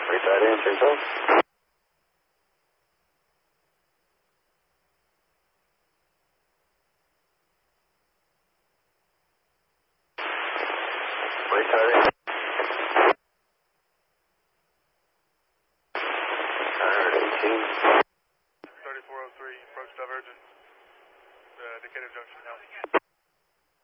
Wait, that answer, so. Wait, that answer. 3403, approach divergence, Decatur Junction now.